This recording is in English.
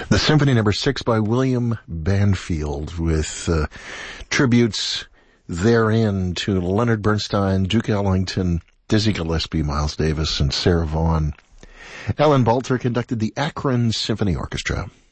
The Symphony No. 6 by William Banfield, with tributes therein to Leonard Bernstein, Duke Ellington, Dizzy Gillespie, Miles Davis, and Sarah Vaughan. Alan Balter conducted the Akron Symphony Orchestra.